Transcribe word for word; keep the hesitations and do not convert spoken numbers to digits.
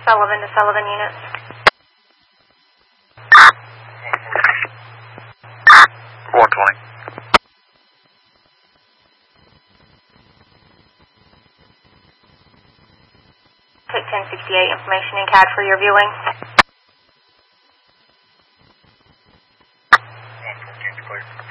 Sullivan to Sullivan units. one twenty. Take ten sixty-eight information in C A D for your viewing. one fourteen, clear.